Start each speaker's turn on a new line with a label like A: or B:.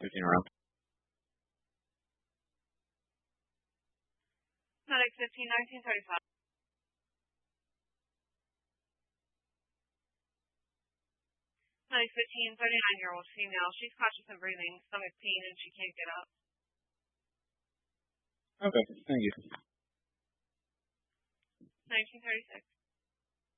A: moving around.
B: Medic 15, 1935. Medic 15, 39-year-old female. She's conscious and breathing, stomach pain, and she can't get up.
A: Okay, thank you.
B: 1936.